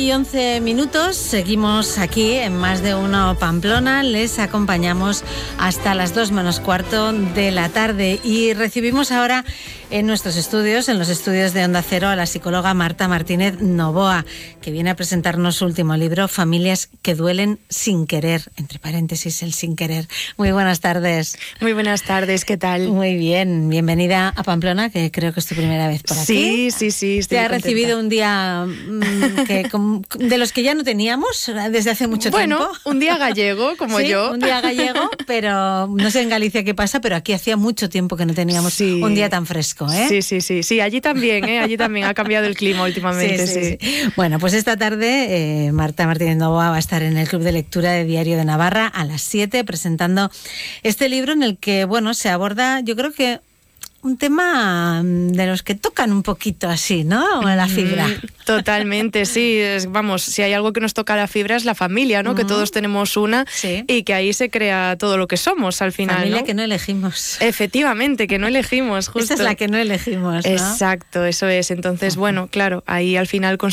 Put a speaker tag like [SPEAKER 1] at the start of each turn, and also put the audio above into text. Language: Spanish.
[SPEAKER 1] 8:11, seguimos aquí en Más de Uno Pamplona, les acompañamos hasta las 2:15 de la tarde y recibimos ahora en nuestros estudios, en los estudios de Onda Cero, a la psicóloga Marta Martínez Novoa, que viene a presentarnos su último libro, Familias que duelen sin querer, entre paréntesis, el sin querer. Muy buenas tardes.
[SPEAKER 2] Muy buenas tardes, ¿qué tal?
[SPEAKER 1] Muy bien, bienvenida a Pamplona, que creo que es tu primera vez por aquí.
[SPEAKER 2] Sí.
[SPEAKER 1] Te ha recibido un día de los que ya no teníamos desde hace mucho tiempo.
[SPEAKER 2] Bueno, un día gallego, como
[SPEAKER 1] sí,
[SPEAKER 2] yo.
[SPEAKER 1] Un día gallego, pero no sé en Galicia qué pasa, pero aquí hacía mucho tiempo que no teníamos un día tan fresco.
[SPEAKER 2] Sí, allí también ha cambiado el clima últimamente. Sí.
[SPEAKER 1] Bueno, pues esta tarde Marta Martínez Novoa va a estar en el Club de Lectura de Diario de Navarra a las 7 presentando este libro en el que, bueno, se aborda, yo creo que un tema de los que tocan un poquito así, ¿no? La fibra.
[SPEAKER 2] Totalmente, sí. Vamos, si hay algo que nos toca la fibra es la familia, ¿no? Que todos tenemos una y que ahí se crea todo lo que somos al final,
[SPEAKER 1] familia,
[SPEAKER 2] ¿no?
[SPEAKER 1] que no elegimos.
[SPEAKER 2] Efectivamente, que no elegimos, justo.
[SPEAKER 1] Esa es la que no elegimos, ¿no?
[SPEAKER 2] Exacto, eso es. Entonces, bueno, claro, ahí al final